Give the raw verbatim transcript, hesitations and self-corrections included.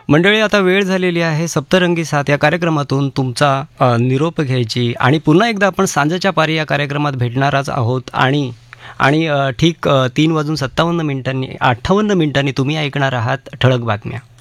मंडळी, आता वेळ झालेली आहे सप्तरंगी साथ या कार्यक्रमातून तुमचा अ, निरोप घ्यायची आणि पुन्हा एकदा आपण सांजेच्या पारी या कार्यक्रमात भेटणारच आहोत आणि आणि अ, ठीक अ, तीन वाजून सत्तावन्न मिनिटांनी अठ्ठावन्न मिनिटांनी तुम्ही ऐकणार आहात ठळक बातम्या.